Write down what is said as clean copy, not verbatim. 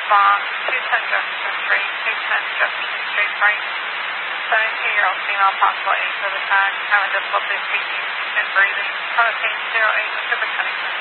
long, 210 Jefferson Street, 210 Jefferson Street, right. 17-year-old female, possible age of attack, having difficulty speaking and breathing. Connotation 08, Mr. Cunningham.